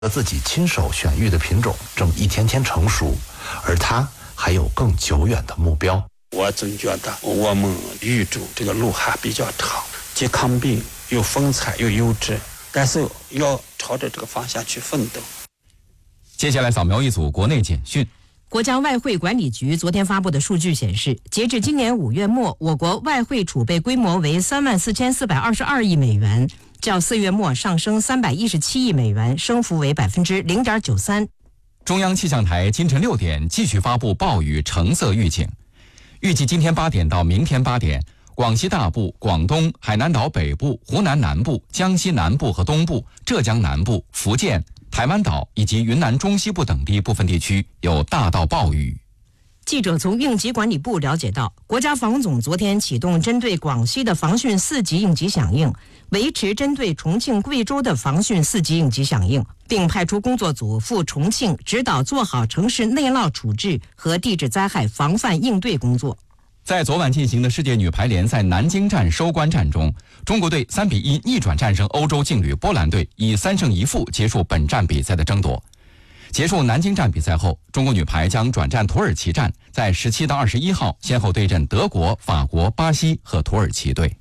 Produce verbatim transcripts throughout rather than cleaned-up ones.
自己亲手选育的品种正一天天成熟，而他还有更久远的目标。 我总觉得我们育种这个路还比较长，既抗病又风采又优质，但是要朝着这个方向去奋斗。 接下来扫描一组国内简讯。 国家外汇管理局昨天发布的数据显示，截至今年五月末，我国外汇储备规模为三万四千四百二十二亿美元，较四月末上升三百一十七亿美元，升幅为百分之零点九三。 中央气象台今晨六点继续发布暴雨橙色预警，预计今天八点到明天八点，广西大部、广东、海南岛北部、湖南南部、江西南部和东部、浙江南部、福建、台湾岛以及云南中西部等地部分地区有大到暴雨。 记者从应急管理部了解到，国家防总昨天启动针对广西的防汛四级应急响应，维持针对重庆、贵州的防汛四级应急响应，并派出工作组赴重庆指导做好城市内涝处置和地质灾害防范应对工作。 在昨晚进行的世界女排联赛南京站收官战中，中国队三比一逆转战胜欧洲劲旅波兰队，以三胜一负结束本站比赛的争夺。结束南京站比赛后，中国女排将转战土耳其站，在十七到二十一号先后对阵德国、法国、巴西和土耳其队。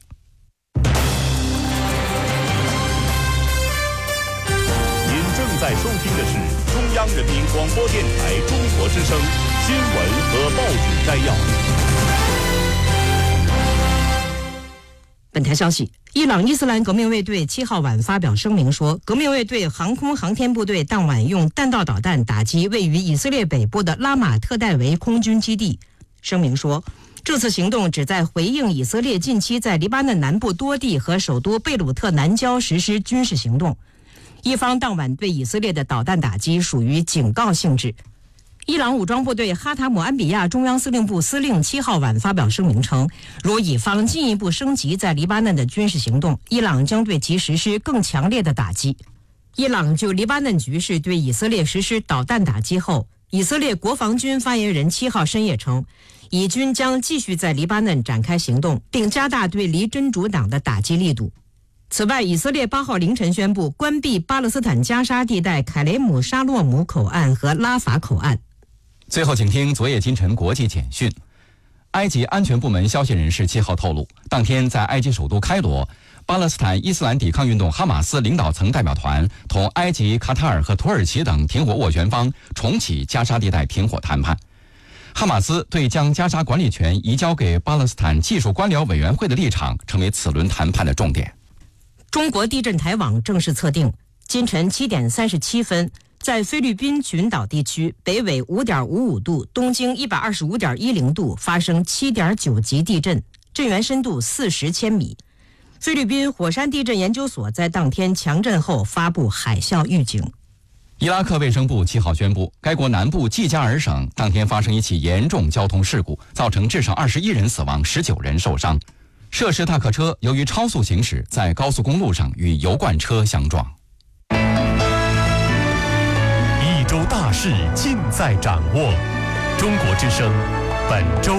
您正在收听的是中央人民广播电台中国之声新闻和报纸摘要。 本台消息，伊朗伊斯兰革命卫队七号晚发表声明说，革命卫队航空航天部队当晚用弹道导弹打击位于以色列北部的拉马特戴维空军基地。声明说，这次行动旨在回应以色列近期在黎巴嫩南部多地和首都贝鲁特南郊实施军事行动。伊方当晚对以色列的导弹打击属于警告性质。伊朗武装部队哈塔姆安比亚中央司令部司令七号晚发表声明称，如以方进一步升级在黎巴嫩的军事行动，伊朗将对其实施更强烈的打击。伊朗就黎巴嫩局势对以色列实施导弹打击后，以色列国防军发言人七号深夜称，以军将继续在黎巴嫩展开行动，并加大对黎真主党的打击力度。此外，以色列八号凌晨宣布关闭巴勒斯坦加沙地带凯雷姆沙洛姆口岸和拉法口岸。 最后，请听昨夜今晨国际简讯。埃及安全部门消息人士七号透露，当天在埃及首都开罗，巴勒斯坦伊斯兰抵抗运动哈马斯领导层代表团同埃及、卡塔尔和土耳其等停火斡旋方重启加沙地带停火谈判。哈马斯对将加沙管理权移交给巴勒斯坦技术官僚委员会的立场成为此轮谈判的重点。 中国地震台网正式测定，今晨七点三十七分，在菲律宾群岛地区北纬五点五五度、东经一百二十五点一零度发生七点九级地震，震源深度四十千米。菲律宾火山地震研究所在当天强震后发布海啸预警。 伊拉克卫生部七号宣布，该国南部季加尔省当天发生一起严重交通事故，造成至少二十一人死亡，十九人受伤。涉事大客车由于超速行驶，在高速公路上与油罐车相撞。 一周大事尽在掌握，中国之声本周。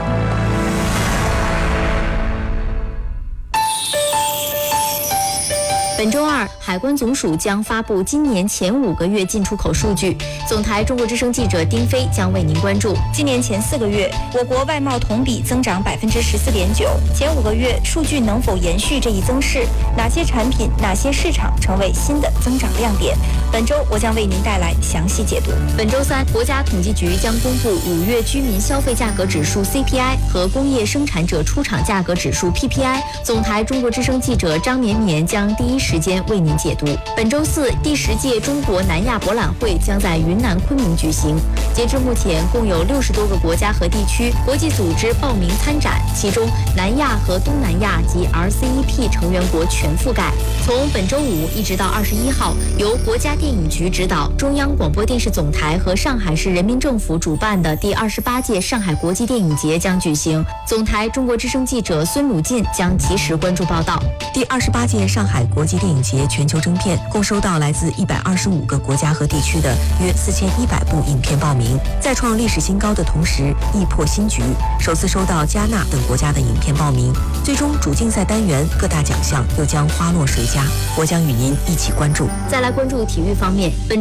本周二，海关总署将发布今年前五个月进出口数据。总台中国之声记者丁飞将为您关注。 今年前四个月，我国外贸同比增长百分之十四点九。前五个月数据能否延续这一增势？哪些产品、哪些市场成为新的增长亮点？本周我将为您带来详细解读。 本周三，国家统计局将公布五月居民消费价格指数 C P I 和工业生产者出厂价格指数 P P I。总台中国之声记者张绵绵将第一时间为您解读。本周四，第十届中国南亚博览会将在云南昆明举行。截至目前，共有六十多个国家和地区、国际组织报名参展，其中南亚和东南亚及 R C E P 成员国全覆盖。从本周五一直到二十一号，由国家电影局指导，中央广播电视总台和上海市人民政府主办的第二十八届上海国际电影节将举行。总台中国之声记者孙鲁进将及时关注报道。 第二十八届上海国际际电影节全球征片，共收到来自一百二十五个国家和地区的约四千一百部影片报名，再创历史新高的同时亦破新局，首次收到加纳等国家的影片报名。最终主竞赛单元各大奖项又将花落谁家？我将与您一起关注。 再来关注体育方面，本